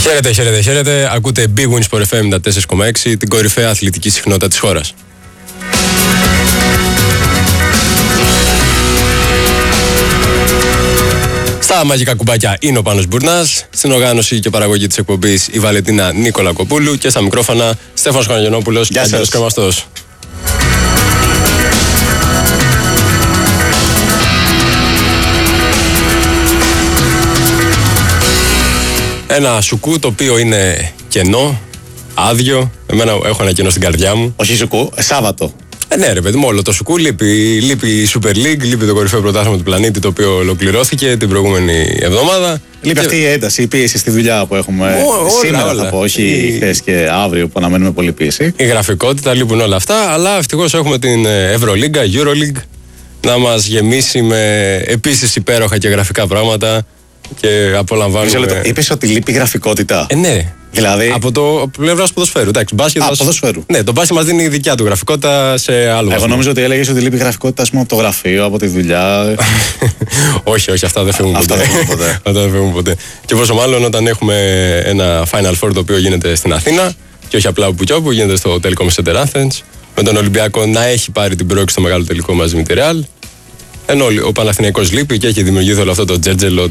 Χαίρετε. Ακούτε Big Wins for FM 94,6, την κορυφαία αθλητική συχνότητα της χώρας. Στα μαγικά κουμπάκια είναι ο Πάνος Μπουρνάς, στην οργάνωση και παραγωγή της εκπομπής η Βαλεντίνα Νικολακοπούλου και στα μικρόφωνα Στέφανος Χαναγιαννόπουλος και Αντώνης Κρεμαστός. Ένα σουκού το οποίο είναι κενό, άδειο. Εμένα έχω ένα κενό στην καρδιά μου. Όχι σουκού, Σάββατο. Ναι, ρε παιδί μου, όλο το σουκού λείπει. Λείπει η Super League, λείπει το κορυφαίο πρωτάθλημα του πλανήτη το οποίο ολοκληρώθηκε την προηγούμενη εβδομάδα. Λείπει αυτή η ένταση, η πίεση στη δουλειά που έχουμε σήμερα, όλα. Θα πω. Όχι χθες και αύριο που αναμένουμε πολύ πίεση. Η γραφικότητα, λείπουν όλα αυτά. Αλλά ευτυχώς έχουμε την Ευρωλίγκα, Euroleague να μας γεμίσει με επίσης υπέροχα και γραφικά πράγματα. Και απολαμβάνουμε. Είπες ότι λείπει γραφικότητα. Ναι. Δηλαδή. Από το πλευρά ποδοσφαίρου. Εντάξει, μπάσκετ. Ποδοσφαίρου. Ναι, το μπάσκετ μας δίνει η δικιά του γραφικότητα σε άλλο. Εγώ νόμιζα ότι έλεγες ότι λείπει γραφικότητα, ας πούμε, από το γραφείο, από τη δουλειά. όχι, αυτά δεν φεύγουν ποτέ. Αυτά δεν φεύγουν ποτέ. Και πόσο μάλλον όταν έχουμε ένα Final Four το οποίο γίνεται στην Αθήνα και όχι απλά που γίνεται στο Telecom Center Athens. Με τον Ολυμπιακό να έχει πάρει την πρόκληση στο μεγάλο τελικό μαζί με τη Real. Ενώ ο Παναθηναϊκός λείπει και έχει δημιουργηθεί όλο αυτό το τζέρτζελο,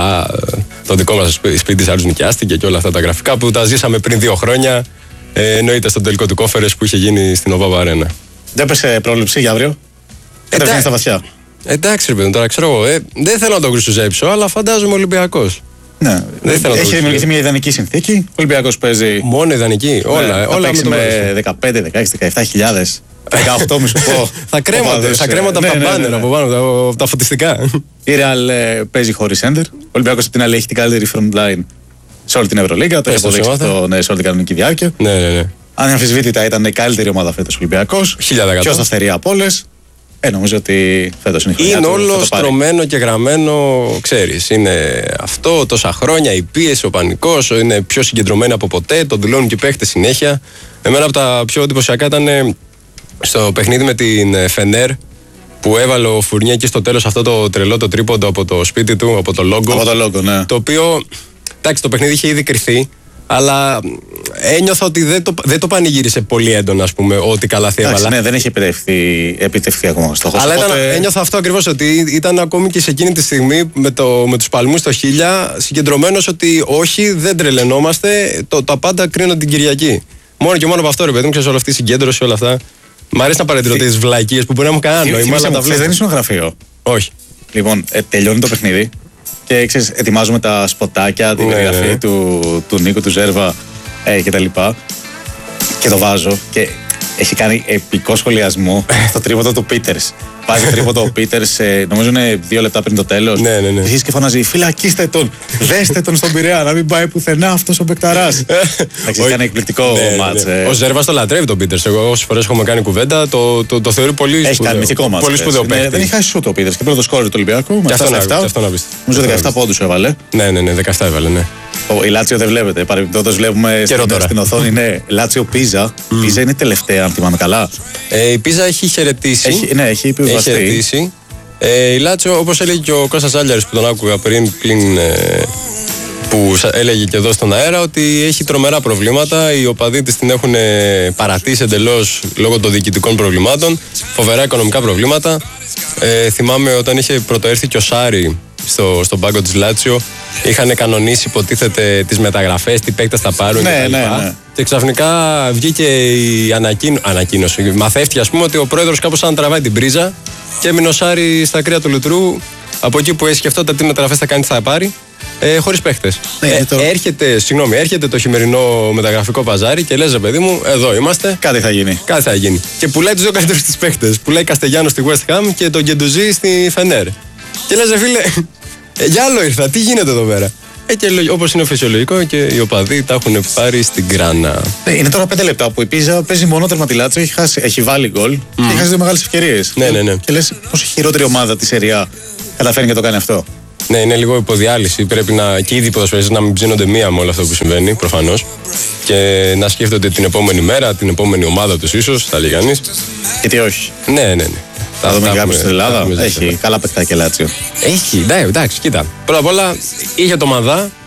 το δικό μας σπίτι της άλλους νοικιάστηκε και όλα αυτά τα γραφικά που τα ζήσαμε πριν 2 χρόνια. Εννοείται στον τελικό του κόφερες που είχε γίνει στην Οβάβα Αρένα. Δεν πες πρόβλεψη για αύριο. Κατευθείαν στα βαθιά. Εντάξει, ρε παιδί, τώρα ξέρω εγώ. Δεν θέλω να τον κρουσουζέψω, αλλά φαντάζομαι Ολυμπιακός. Ναι, έχει δημιουργηθεί μια ιδανική συνθήκη. Ο Ολυμπιακός παίζει. Μόνο ιδανική. Όλα με 15, 16, 17.000. 18 μη σου πω. Θα κρέμονται από τα μπάνερ από πάνω, από τα φωτιστικά. Η Real παίζει χωρίς center. Ο Ολυμπιακός απ' την άλλη έχει την καλύτερη front line σε όλη την Ευρωλίγκα. Το έχει αποδείξει αυτό σε όλη την κανονική διάρκεια. Ναι. Αναμφισβήτητα ήταν η καλύτερη ομάδα φέτος ο Ολυμπιακός. 1000%. Πιο σταθερή από όλες. Νομίζω ότι φέτος είναι η χρονιά. Είναι όλο στρωμένο και γραμμένο, ξέρεις. Είναι αυτό, τόσα χρόνια, η πίεση, ο πανικός, είναι πιο συγκεντρωμένοι από ποτέ. Το δηλώνουν και οι παίχτες συνέχεια. Εμένα από τα πιο εντυπωσιακά ήταν στο παιχνίδι με την Φενέρ που έβαλε ο Φουρνιέ εκεί στο τέλος αυτό το τρελό το τρίποντο από το σπίτι του, από το λόγκο. Από το λόγκο, ναι. Το οποίο, εντάξει, το παιχνίδι είχε ήδη κρυφθεί, αλλά ένιωθα ότι δεν το πανηγύρισε πολύ έντονα, ας πούμε, ότι καλά έβαλα. Ναι, δεν έχει επιτευχθεί ακόμα ο στόχος. Αλλά ένιωθα αυτό ακριβώς, ότι ήταν ακόμη και σε εκείνη τη στιγμή με τους παλμούς στο 1000 συγκεντρωμένος ότι όχι, δεν τρελαινόμαστε, τα πάντα κρίνω την Κυριακή. Μόνο και μόνο από αυτό, ρε παιδί μου, ξέρεις, όλη αυτή η συγκέντρωση, όλα αυτά. Μ' αρέσει να παρατηρώ τις βλακίες που μπορεί να μου κάνουν. Δεν ήσουν γραφείο. Όχι. Λοιπόν, τελειώνει το παιχνίδι και ξέρεις, ετοιμάζουμε τα σποτάκια, την περιγραφή του Νίκου, του Ζέρβα κτλ. Και το βάζω και έχει κάνει επικό σχολιασμό στο τρίποντο του Πίτερς. Βάζει τρίποντο ο Πίτερς, νομίζω είναι 2 λεπτά πριν το τέλος. Ναι. Εσείς και φωνάζει: φυλακίστε τον, δέστε τον στον Πειραιά, να μην πάει πουθενά αυτός ο παικταράς. Έχει κάνει εκπληκτικό μάτς. Ο Ζέρβας το λατρεύει τον Πίτερς. Εγώ όσες φορές έχουμε κάνει κουβέντα, το θεωρεί πολύ σπουδαίο. Έχει κάνει μυθικό μάτς. Πολύ σπουδαίο παίκτη. Δεν έχει χάσει σούτ ο Πίτερς και πρώτο σκόρ του Ολυμπιακού. Και αυτό να πεις. Νομίζω 17 πόντους έβαλε. Ναι, 17 έβαλε, ναι. Η Λάτσιο δεν βλέπετε. Παρεμπιπτόντως βλέπουμε στην οθόνη. Ναι, Λάτσιο Πίζα. Πίζα είναι τελευταία, αν θυμάμαι καλά. Η Πίζα έχει χαιρετήσει. Ναι, έχει χαιρετήσει. Η Λάτσιο, όπως έλεγε και ο Κώστας Άλιαρης που τον άκουγα πριν που έλεγε και εδώ στον αέρα, ότι έχει τρομερά προβλήματα. Οι οπαδοί της την έχουν παρατήσει εντελώς λόγω των διοικητικών προβλημάτων. Φοβερά οικονομικά προβλήματα. Θυμάμαι όταν είχε πρωτοέρθει και ο Σάρι στον πάγκο της Λάτσιο, είχαν κανονίσει υποτίθεται τις μεταγραφές, τι παίκτες θα πάρουν ναι. Και ξαφνικά βγήκε η ανακοίνωση. Μαθεύτηκε, ας πούμε, ότι ο πρόεδρος κάπως σαν τραβάει την πρίζα και έμεινε ο Σάρι στα κρύα του λουτρού από εκεί που σκεφτόταν τι μεταγραφές θα κάνει, τι θα πάρει, χωρίς παίκτες. Έρχεται το χειμερινό μεταγραφικό παζάρι και λες, παιδί μου, εδώ είμαστε. Κάτι θα γίνει. Και πουλάει τους 2 καλύτερους της παίκτες. Πουλάει Καστεγιάνο στη West Ham και τον Γκεντουζή στη Φενέρ. Και λες, φίλε, για άλλο ήρθα, τι γίνεται εδώ πέρα. Και όπως είναι φυσιολογικό και οι οπαδοί τα έχουν πάρει στην κράνα. Είναι τώρα 5 λεπτά που η Πίζα παίζει μόνο τερματιλάτσο, έχει βάλει γκολ και έχει χάσει 2 μεγάλες ευκαιρίες. Ναι. Και λες, πώς η χειρότερη ομάδα της Σεριά καταφέρνει και το κάνει αυτό. Ναι, είναι λίγο υποδιάλυση. Πρέπει και ήδη οι ποδοσφαιριστές να μην ψήνονται μία με όλο αυτό που συμβαίνει, προφανώς. Και να σκέφτονται την επόμενη μέρα, την επόμενη ομάδα τους, ίσως, θα λέει κανείς. Γιατί όχι. Ναι. Θα δούμε κάποιος στην Ελλάδα. Έχει καλά παιχτάκια Λάτσιο. Έχει, εντάξει, κοίτα. Πρώτα απ' όλα είχε το Μανδά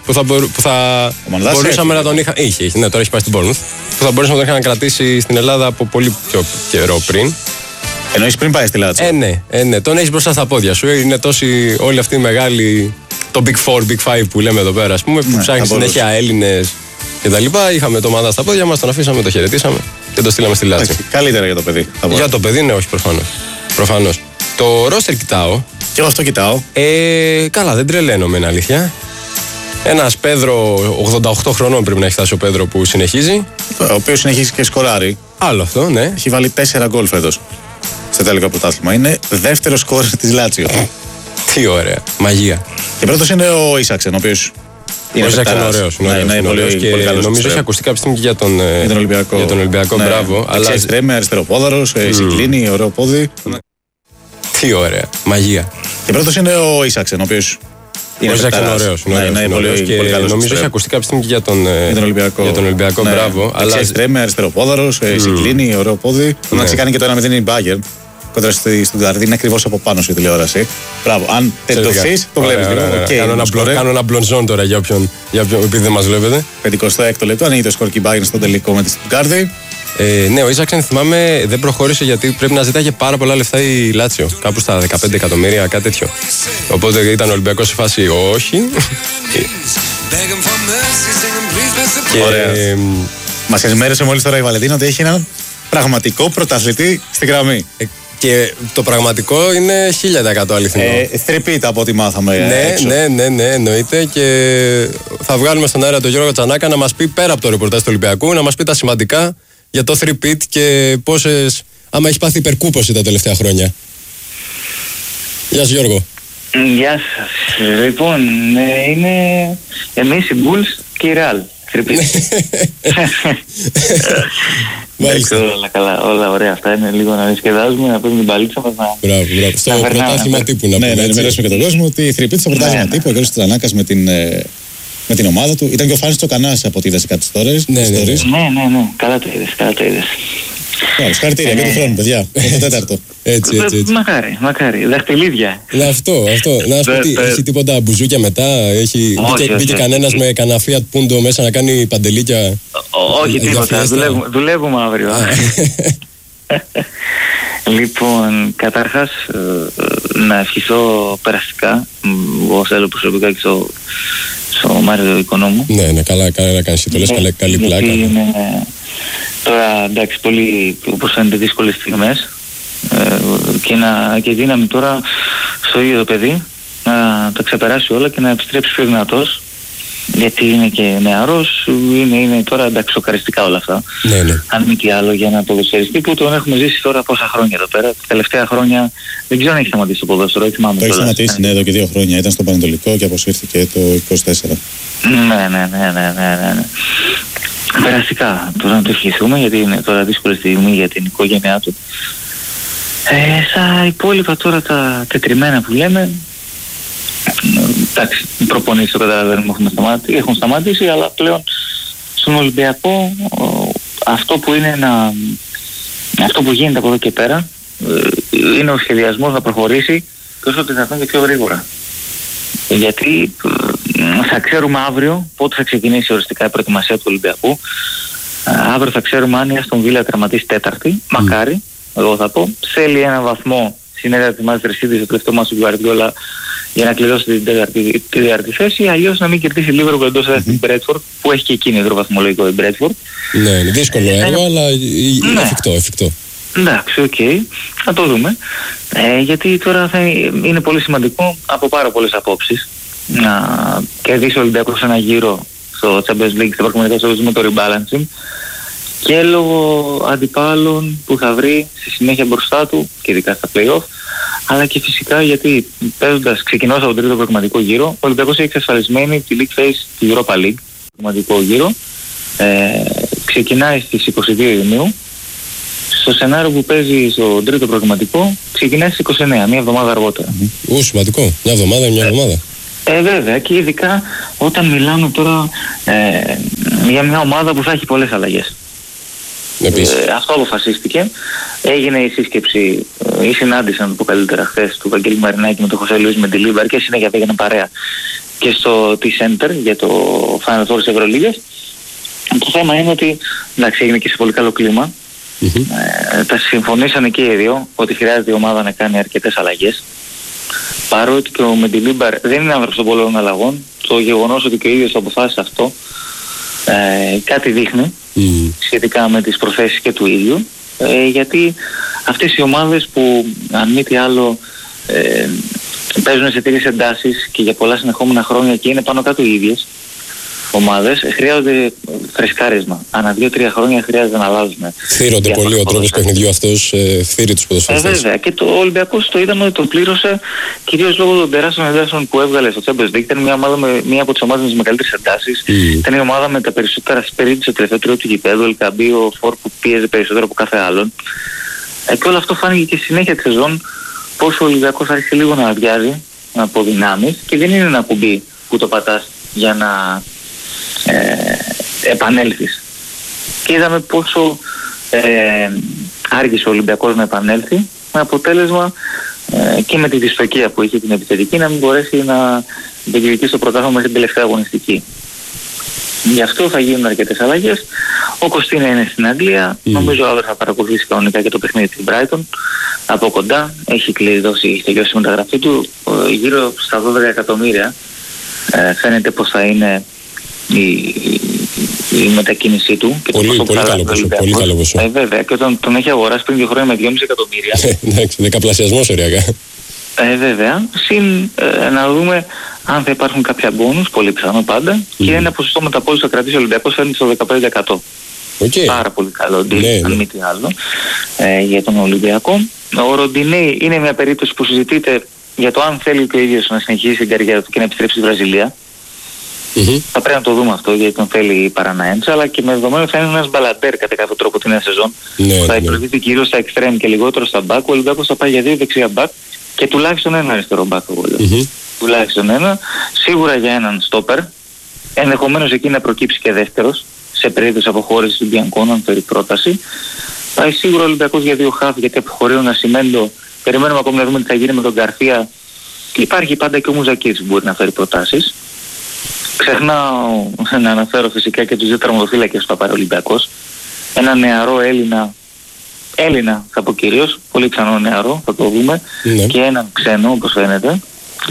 που θα μπορούσαμε να τον είχα. Είχε, ναι, τώρα έχει πάει στην Bournemouth. Που θα μπορούσαμε να τον είχαν κρατήσει στην Ελλάδα από πολύ πιο καιρό πριν. Εννοείς πριν πάει στη Λάτσιο. Ναι. Τον έχεις μπροστά στα πόδια σου. Είναι τόσοι όλοι αυτοί οι μεγάλοι. Το Big Four, Big Five που λέμε εδώ πέρα, ας πούμε, που ψάχνει συνέχεια Έλληνες κτλ. Είχαμε το ομάδα στα πόδια μας, τον αφήσαμε, το χαιρετήσαμε και το στείλαμε στη Λάτσιο. Καλύτερα για το παιδί. Για το παιδί, ναι, όχι προφανώς. Το ρόστερ κοιτάω. Και εγώ αυτό κοιτάω. Καλά, δεν τρελαίνομαι, είναι αλήθεια. Ένας Πέδρο, 88 χρονών πρέπει να έχει φτάσει ο Πέδρο που συνεχίζει. Ο οποίος συνεχίζει και σκοράρει. Άλλο αυτό, ναι. Έχει βάλει 4 γκολ φέτος στο τελικό πρωτάθλημα. Είναι δεύτερο σκόρερ της Λάτσιο. Τι ωραία. Μαγεία. Και πρώτος είναι ο Ίσαξεν, ο οποίος. Ο Ίσαξεν είναι ωραίος. Και νομίζω έχει ακουστεί κάποια στιγμή και για τον Ολυμπιακό. Ναι. Μπράβο. Αλλά εξτρέμ, αριστεροπόδαρος, συγκλίνει, ωραίο πόδι. Τι ωραία. Μαγεία. Και πρώτος είναι ο Ίσαξεν, ο οποίος. Είναι ωραίος. Και νομίζω έχει ακουστεί κάποια στιγμή και για τον Ολυμπιακό. Μπράβο. Αλλά εξτρέμ, αριστεροπόδαρος, συγκλίνει, ωραίο πόδι. Να ξεκάνει και το 1-0 η Bayern. Κοντά στη Στουτγκάρδη, είναι ακριβώς από πάνω στη τηλεόραση. Μπράβο. Αν τεντωθείς, το βλέπεις. Κάνω ένα μπλοντζόν τώρα για όποιον επειδή δεν μας βλέπετε. 56ο λεπτό, ανοίγει το σκορ και η Bayern στο τελικό με τη Στουτγκάρδη. Ναι, ο Ίσαξεν θυμάμαι δεν προχώρησε γιατί πρέπει να ζητάγε πάρα πολλά λεφτά η Λάτσιο. Κάπου στα 15 εκατομμύρια, κάτι τέτοιο. Οπότε ήταν ο Ολυμπιακός σε φάση όχι. Ωραία. Μας ενημέρωσε μόλις τώρα η Βαλεντίνα ότι έχει έναν πραγματικό πρωταθλητή στη γραμμή. Και το πραγματικό είναι 1000% αληθινό. Θρυπείται από ό,τι μάθαμε. Ναι, εννοείται. Και θα βγάλουμε στον αέρα τον Γιώργο Τσανάκα να μας πει πέρα από το ρεπορτάζ του Ολυμπιακού, να μας πει τα σημαντικά για το 3-peat και πόσες. Άμα έχει πάθει υπερκούποση τα τελευταία χρόνια. Γεια σου, Γιώργο. Γεια σας. Λοιπόν, είναι εμείς οι Bulls και η Real. Όλα καλά, όλα ωραία. Αυτά είναι λίγο να διασκεδάζουμε, να παίρνουμε την παλίτσα μας. Μπράβο. Στο πρωτάθλημα τύπου να πούμε. Ναι, να ενημερώσουμε και τον κόσμο ότι η θρυπή στο πρωτάθλημα τύπου, ο Γιώργος Τσανάκας με την ομάδα του. Ήταν και ο Φάνης Τσοκανάς από ό,τι είδες κάποιες stories. Ναι. Καλά το είδες. Συγχαρητήρια για τον χρόνο, παιδιά. Το τέταρτο. Έτσι. Μακάρι. Δαχτυλίδια. Αυτό. Να σου πω τι, έχει τίποτα μπουζούκια μετά. Μπήκε κανένας με κανένα Fiat Punto μέσα να κάνει παντελίκια. Όχι, τίποτα. Δουλεύουμε αύριο. Λοιπόν, καταρχάς να ευχηθώ περαστικά. Εγώ θέλω προσωπικά και στο Μάριο Οικονόμου. Ναι, καλά να κάνεις. Το λες καλή πλάκα. Τώρα εντάξει, πολύ όπως φαίνεται δύσκολες στιγμές και δύναμη τώρα στο ίδιο το παιδί να τα ξεπεράσει όλα και να επιστρέψει πιο δυνατός, γιατί είναι και νεαρός, είναι τώρα εντάξει σοκαριστικά όλα αυτά. Ναι. Αν μη τι άλλο για ένα ποδοσφαιριστή που τον έχουμε ζήσει τώρα πόσα χρόνια εδώ πέρα. Τα τελευταία χρόνια δεν ξέρω αν έχει σταματήσει το ποδόσφαιρο, έτσι θυμάμαι. Το έχει σταματήσει, ναι, εδώ και 2 χρόνια. Ήταν στο Πανετολικό και αποσύρθηκε το 24. Ναι. Περαστικά τώρα να το ευχηθούμε, γιατί είναι τώρα δύσκολη στιγμή για την οικογένειά του. Στα υπόλοιπα τώρα τα τετριμένα που λέμε, εντάξει, οι προπονήσεις το καταλαβαίνουμε έχουν σταματήσει, αλλά πλέον στον Ολυμπιακό αυτό που γίνεται από εδώ και πέρα είναι ο σχεδιασμός να προχωρήσει και όσο το δυνατόν και πιο γρήγορα. Γιατί θα ξέρουμε αύριο πότε θα ξεκινήσει οριστικά η προετοιμασία του Ολυμπιακού. Αύριο θα ξέρουμε αν η Αστον Βίλα τερματίσει τέταρτη. Μακάρι, εγώ θα πω. Θέλει ένα βαθμό συνέδρα τη Manchester City στο τελευταίο μάτσο του Guardiola για να κλειδώσει την τέταρτη θέση. Αλλιώς να μην κερδίσει λίγο εντός έδρας την Bradford, που έχει και εκείνη υδροβαθμολογικό η Bradford. Ναι, είναι δύσκολο έργο, αλλά είναι εφικτό. Εντάξει, οκ. Θα το δούμε. Γιατί τώρα είναι πολύ σημαντικό από πάρα πολλές απόψεις να κερδίσει ο Ολυμπιακός ένα γύρο στο Champions League, στην προκειμένου με το rebalancing, και λόγω αντιπάλων που θα βρει στη συνέχεια μπροστά του και ειδικά στα play-off, αλλά και φυσικά γιατί ξεκινώντας από τον τρίτο προκριματικό γύρο, ο Ολυμπιακός έχει εξασφαλισμένη τη League Phase του Europa League, προκριματικό γύρο. Ξεκινάει στις 22 Ιουνίου. Στο σενάριο που παίζει στο τρίτο προγραμματικό ξεκινάει στις 29, μία εβδομάδα αργότερα. Σημαντικό. Μια εβδομάδα. Βέβαια, και ειδικά όταν μιλάμε τώρα για μια ομάδα που θα έχει πολλές αλλαγές. Αυτό αποφασίστηκε. Έγινε η σύσκεψη, η συνάντηση, να το πω καλύτερα, χθες του Βαγγέλη Μαρινάκη με τον Χωσέ Λουίς Μεντιλίμπαρ, και συνέχεια πήγαινε παρέα και στο T-Center για το Final Four της Ευρωλίγας. Το θέμα είναι ότι εντάξει, έγινε και σε πολύ καλό κλίμα. Τα συμφωνήσανε και οι δύο ότι χρειάζεται η ομάδα να κάνει αρκετές αλλαγές. Παρότι και ο Μεντιλίμπαρ δεν είναι άνθρωπος των πολλών αλλαγών, το γεγονός ότι και ο ίδιος το αποφάσισε αυτό κάτι δείχνει σχετικά με τις προθέσεις και του ίδιου, γιατί αυτές οι ομάδες που αν μη τι άλλο παίζουν σε τέτοιες εντάσεις και για πολλά συνεχόμενα χρόνια και είναι πάνω κάτω οι ίδιες ομάδες, χρειάζονται φρεσκάρισμα. Ανά 2-3 χρόνια χρειάζεται να αλλάζουν. Θύρονται πολύ ο τρόπος παιχνιδιού αυτός, θύρει τους ποδοσφαιριστές. Βέβαια, και το Ολυμπιακός το είδαμε ότι το πλήρωσε κυρίως λόγω των τεράστιων εντάσεων που έβγαλε στο Champions League. Ήταν μια ομάδα μία από τις ομάδες με τις μεγαλύτερες εντάσεις. Ήταν η ομάδα με τα περισσότερα σπέρι στο τελευταίο τρίτο του γηπέδου. Ελκαμπή, ο Φορ που πίεζε περισσότερο από κάθε άλλον. Και όλο αυτό φάνηκε και στη συνέχεια της σεζόν, πόσο ο Ολυμπιακός άρχισε λίγο να αδειάζει από δυνάμεις και δεν είναι ένα κουμπί που το πατάς για να επανέλθεις. Και είδαμε πόσο άργησε ο Ολυμπιακός να επανέλθει, με αποτέλεσμα και με τη δυστοκία που είχε την επιθετική να μην μπορέσει να διεκδικήσει στο πρωτάθλημα μέχρι την τελευταία αγωνιστική. Γι' αυτό θα γίνουν αρκετές αλλαγές. Ο Κωστίνα είναι στην Αγγλία. Νομίζω αύριο θα παρακολουθήσει κανονικά και το παιχνίδι της Brighton από κοντά. Έχει τελειώσει η μεταγραφή του. Γύρω στα 12 εκατομμύρια φαίνεται πως θα είναι η μετακίνησή του. Και πολύ καλό ποσό. Βέβαια, και όταν τον έχει αγοράσει πριν 2 χρόνια με 2,5 εκατομμύρια. Εντάξει, δεκαπλασιασμός οριακά. Βέβαια, συν να δούμε αν θα υπάρχουν κάποια μπόνους, πολύ πιθανό πάντα, και ένα ποσοστό μεταπόλησης θα κρατήσει ο Ολυμπιακός, φαίνεται στο 15%. Πάρα πολύ καλό, αν μη τι άλλο, για τον Ολυμπιακό. Ο Ροντινέι είναι μια περίπτωση που συζητείται για το αν θέλει και ο ίδιος να συνεχίσει την καριέρα του και να επιστρέψει στη Βραζιλία. Θα πρέπει να το δούμε αυτό, γιατί τον θέλει η Παραναέντσα, αλλά και με δεδομένο θα είναι ένας μπαλαντέρ κατά κάποιο τρόπο την νέα σεζόν. Θα υπηρετείται κυρίως στα εξτρέμ και λιγότερο στα μπακ. Ο Ολυμπιακός θα πάει για 2 δεξιά μπακ και τουλάχιστον ένα αριστερό μπακ. Τουλάχιστον ένα. Σίγουρα για έναν στόπερ. Ενδεχομένως εκεί να προκύψει και δεύτερος, σε περίπτωση αποχώρησης του Μπιανκόνο, αν φέρει πρόταση. Πάει σίγουρα ο Ολυμπιακός για 2 χαφ, γιατί αποχωρεί ο Ασημέντο. Περιμένουμε ακόμη να δούμε τι θα γίνει με τον Γκαρθία. Και υπάρχει πάντα και ο Μουζακίτης που μπορεί να φέρει προτάσεις. Ξεχνάω να αναφέρω φυσικά και τους 2 τερματοφύλακες που θα πάρει ο Ολυμπιακός. Ένα νεαρό Έλληνα θα πω κυρίως, πολύ ξανό νεαρό, θα το δούμε, και έναν ξένο όπως φαίνεται.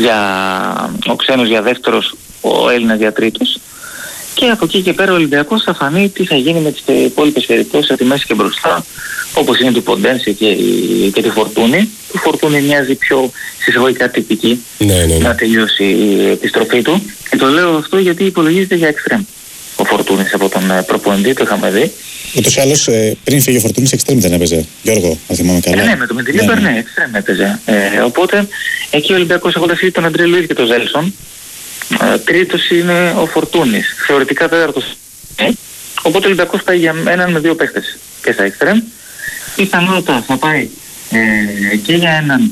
Ο ξένος για δεύτερος, ο Έλληνας για τρίτος. Και από εκεί και πέρα ο Ολυμπιακός θα φανεί τι θα γίνει με τις υπόλοιπες περιπτώσεις από τη μέση και μπροστά, όπως είναι του Ποντένσε και τη Φορτούνη. Η Φορτούνη μοιάζει πιο συσσαγωγικά τυπική να τελειώσει η επιστροφή του. Και το λέω αυτό γιατί υπολογίζεται για εξτρέμ ο Φορτούνης από τον προπονητή, το είχαμε δει. Ούτως ή άλλως πριν φύγει ο Φορτούνης εξτρέμ δεν έπαιζε, Γιώργο, αν θυμάμαι καλά. Ναι, με το Μεντιλίμπαρ ναι, εξτρέμ έπαιζε. Οπότε εκεί ο Ολυμπιακός έχοντας φύγει τον Αντρέ Λουίς και τον Ζέλσον, τρίτος είναι ο Φορτούνης, θεωρητικά τέταρτος. Οπότε ο Ολυμπιακός πάει για έναν με 2 παίχτες και στα εξτρέμ. Πιθανότατα θα πάει και για έναν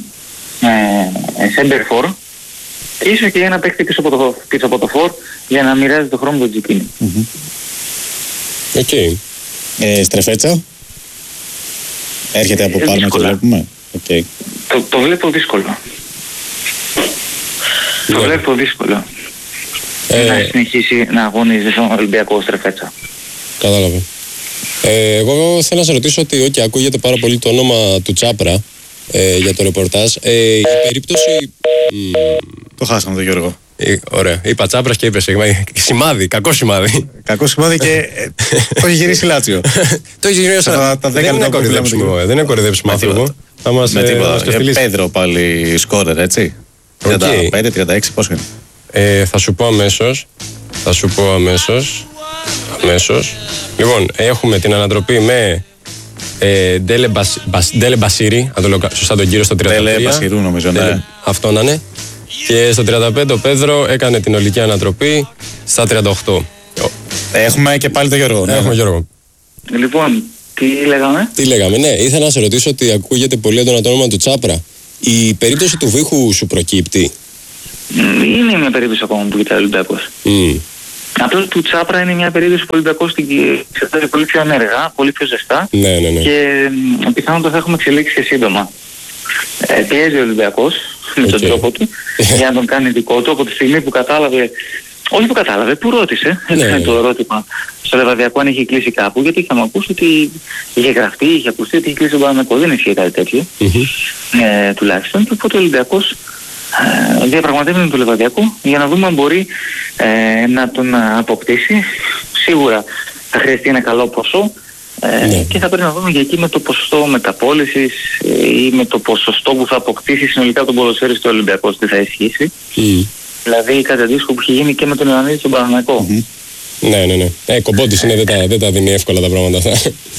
center for, ίσως και για ένα παίχτη πίσω από το for, για να μοιράζει το χρόνο του Τζικίνη. Στρεφέτσα. Έρχεται από Πάρμα και βλέπουμε. Το βλέπω δύσκολο. Το βλέπω δύσκολο. Να συνεχίσει να αγωνίζει στον Ολυμπιακό Στρεφέτσα. Κατάλαβα. Εγώ θέλω να σε ρωτήσω ότι ακούγεται πάρα πολύ το όνομα του Τσάπρα για το ρεπορτάζ. Η περίπτωση... Το χάσαμε τον Γιώργο. Ωραία. Είπα Τσάπρας και είπες σημάδι, κακό σημάδι. Κακό σημάδι και το έχει γυρίσει Λάτσιο. Το έχει γυρίσει Λάτσιο. Δεν είναι κορυδέψιμο άνθρωπο. Με τίποτα. Πέδρο πάλι σκόρερ, έτσι. 35-36 πόσο είναι. Θα σου πω αμέσως. Λοιπόν, έχουμε την ανατροπή με Ντέλε Μπασίρι, αν το λέω σωστά τον κύριο, στο 33. Ντέλε Μπασίρου νομίζω, ναι. Αυτό να είναι. Και στο 35 ο Πέδρο έκανε την ολική ανατροπή στα 38. Έχουμε και πάλι τον Γιώργο. Έχουμε Γιώργο. Λοιπόν, τι λέγαμε. Ναι, ήθελα να σε ρωτήσω ότι ακούγεται πολύ έντονα το όνομα του Τσάπρα. Η περίπτωση του Βίχου σου προκύπτει? Είναι μια περίπτωση ακόμα που κοιτάει ο Ολυμπιακός. Απλώς του Τσάπρα είναι μια περίπτωση που ο Ολυμπιακός εξετάζει πολύ πιο ενεργά, πολύ πιο ζεστά. Ναι. Και πιθανότατα θα έχουμε εξελίξει και σύντομα. Πιέζει ο Ολυμπιακός, με τον τρόπο του, για να τον κάνει δικό του, από τη στιγμή που κατάλαβε, όχι που κατάλαβε, που ρώτησε, έκανε το ερώτημα στο Λεβαδιακό αν είχε κλείσει κάπου, γιατί είχαμε ακούσει ότι είχε γραφτεί, είχε ακουστεί ότι είχε κλείσει τον Παναθηναϊκό, δεν ισχύει κάτι τέτοιο, τουλάχιστον, και οπότε ο Ολυμπιακός διαπραγματεύεται με το Λεβαδιακό για να δούμε αν μπορεί να τον αποκτήσει. Σίγουρα θα χρειαστεί ένα καλό ποσό και θα πρέπει να δούμε για εκεί με το ποσοστό μεταπώλησης ή με το ποσοστό που θα αποκτήσει συνολικά τον ποδοσφαίρι στο Ολυμπιακό, τι θα ισχύσει. Δηλαδή κάτι αντίστοιχο που είχε γίνει και με τον Ιωαννίδη στον Παναθηναϊκό. Ναι. Κομπότης είναι, δεν τα δίνει εύκολα τα πράγματα αυτά.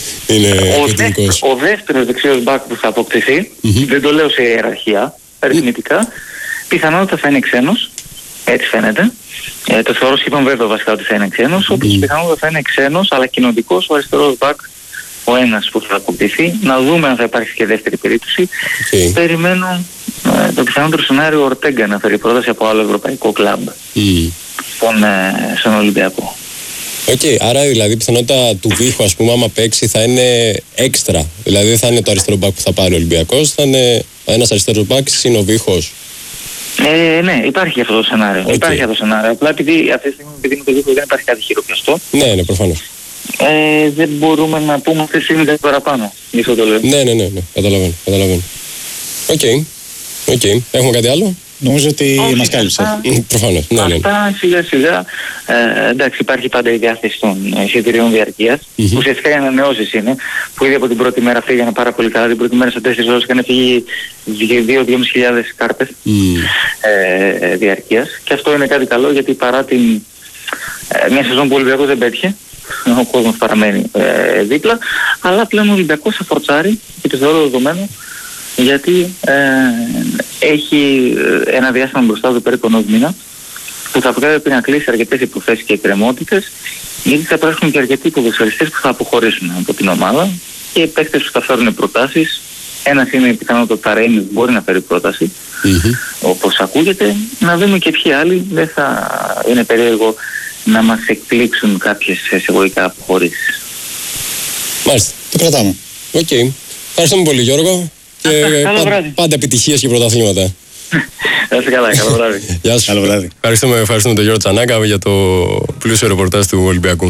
Ο δεύτερος δεξιός μπακ που θα αποκτηθεί, δεν το λέω σε ιεραρχία, αριθμητικά, πιθανότητα θα είναι ξένος, έτσι φαίνεται. Το θεωρώ σχεδόν βέβαιο βασικά ότι θα είναι ξένος, όπως πιθανότητα θα είναι ξένος, αλλά κοινοτικός, ο αριστερός μπακ, ο ένας που θα αποκτηθεί. Να δούμε αν θα υπάρξει και δεύτερη περίπτωση. Περιμένω το πιθανότερο σενάριο Ορτέγκα να φέρει πρόταση από άλλο ευρωπαϊκό κλαμπ στον Ολυμπιακό. Άρα δηλαδή η πιθανότητα του Βίχου, ας πούμε, άμα παίξει θα είναι έξτρα. Δηλαδή δεν θα είναι το αριστερό μπακ που θα πάρει ο Ολυμπιακός, θα είναι ένας αριστερός μπακ συν ο Βίχος. Ναι, υπάρχει αυτό το σενάριο. Υπάρχει αυτό το σενάριο. Απλά επειδή αυτή τη στιγμή με το Βίχο δεν υπάρχει κάτι χειροπιαστό. Ναι, προφανώς. Δεν μπορούμε να πούμε αυτή τη στιγμή κάτι παραπάνω. Γι' αυτό το λέω. Ναι. Καταλαβαίνω. Οκ. Έχουμε κάτι άλλο? Νομίζω ότι μας κάλυψε. Προφανώς. Αυτά σιγά-σιγά. Εντάξει, υπάρχει πάντα η διάθεση των εισιτηρίων διαρκείας. Ουσιαστικά οι ανανεώσεις είναι, που ήδη από την πρώτη μέρα φύγανε πάρα πολύ καλά. Την πρώτη μέρα σε 4 ώρες είχαν φύγει 2.500 κάρτες διαρκείας. Και αυτό είναι κάτι καλό, γιατί παρά μια σεζόν που ο Ολυμπιακός δεν πέτυχε, ο κόσμος παραμένει δίπλα, αλλά πλέον ο Ολυμπιακός θα φορτσάρει και το θεωρώ δεδομένο, γιατί έχει ένα διάστημα μπροστά του περίπου ενός μήνα που θα πρέπει να κλείσει αρκετές υποθέσεις και εκκρεμότητες, γιατί θα υπάρχουν και αρκετοί ποδοσφαιριστές που θα αποχωρήσουν από την ομάδα και παίκτες που θα φέρουν προτάσεις. Ένας είναι πιθανό το Ταρέμι που μπορεί να φέρει πρόταση, όπως ακούγεται. Να δούμε και ποιοι άλλοι. Δεν θα είναι περίεργο να μας εκπλήξουν κάποιες εισαγωγικά αποχωρήσεις. Μάλιστα, το κρατάμε. Οκ. Ευχαριστούμε πολύ, Γιώργο. Και πάντα επιτυχίες και πρωταθλήματα. Να είστε καλά, καλό βράδυ. Γεια σου. Καλό βράδυ. Ευχαριστούμε τον Γιώργο Τσανάκα για το πλούσιο ρεπορτάζ του Ολυμπιακού.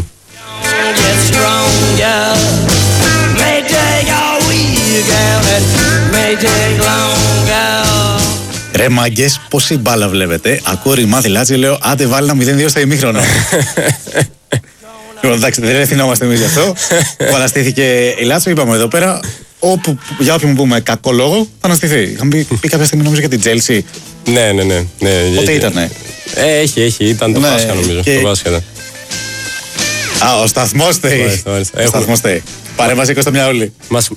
Ρε μάγκες, πόση μπάλα βλέπετε? Ακούω ρημάδι Λάτσιο, λέω άντε βάλει ένα 0-2 στο ημίχρονο. Εντάξει, δεν ευθυνόμαστε εμείς γι' αυτό. Που αναστήθηκε η Λάτσιο, είπαμε εδώ πέρα, για όποιον πούμε κακό λόγο, θα αναστηθεί. Είχαμε πει κάποια στιγμή νομίζω για την Chelsea. Ναι. Πότε ήτανε? Έχει, ήταν το Πάσχα νομίζω. Το Πάσχα ήταν. Ο σταθμός ΤΕΙ. Παρέμβαση Κώστα Μιαούλη.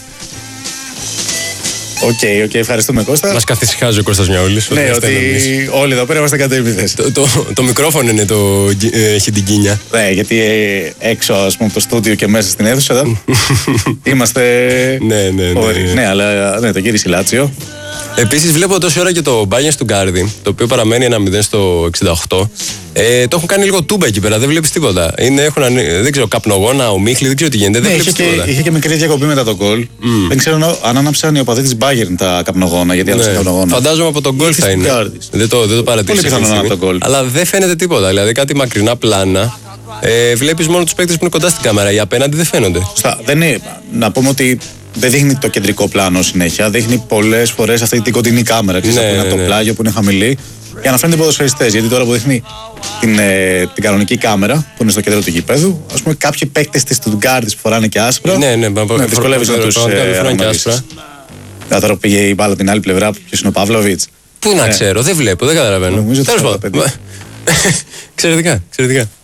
Οκ, ευχαριστούμε Κώστα. Μας καθησυχάζει ο Κώστας Μιαούλης. Ναι, ότι όλοι εδώ πέρα είμαστε κατά επίθεση. Το μικρόφωνο είναι έχει την κίνια. Ναι, γιατί έξω ας πούμε από το στούντιο και μέσα στην αίθουσα είμαστε. Ναι, αλλά το γύρισε η Λάτσιο. Επίσης βλέπω τόση ώρα και το Μπάνια του Γκάρδι, το οποίο παραμένει 1-0 στο 68. Το έχουν κάνει λίγο τούμπα εκεί πέρα, δεν βλέπεις τίποτα. Δεν ξέρω, καπνογόνα, ομίχλη, δεν ξέρω τι γίνεται. Δεν βλέπεις τίποτα. Είχε και μικρή διακοπή μετά το γκολ. Δεν ξέρω αν άναψαν οι οπαδοί της Bayern τα καπνογόνα, γιατί άναψαν καπνογόνα. Φαντάζομαι από τον γκολ θα είναι. Δεν το παρατήρησα. Πολύ πιθανό να το γκολ. Αλλά δεν φαίνεται τίποτα. Δηλαδή κάτι μακρινά πλάνα. Βλέπεις μόνο τους παίκτες που είναι κοντά στην κάμερα. Οι απέναντι δεν φαίνονται. Να πούμε ότι δεν δείχνει το κεντρικό πλάνο συνέχεια. Δείχνει πολλές φορές αυτή την κοντινή κάμερα. Ξέρετε, το πλάγιο που είναι χαμηλή. Για να φαίνονται οι ποδοσφαιριστές. Γιατί τώρα που δείχνει την κανονική κάμερα που είναι στο κέντρο του γηπέδου, ας πούμε κάποιοι παίκτες της Στουτγκάρδης που φοράνε και άσπρα. Δυσκολεύεσαι να τους αναγνωρίσεις. Τώρα πήγε η μπάλα την άλλη πλευρά. Ποιος είναι ο Παύλοβιτς? Πού να ξέρω, δεν βλέπω, δεν καταλαβαίνω. Τέλος πάντων. Εξαιρετικά.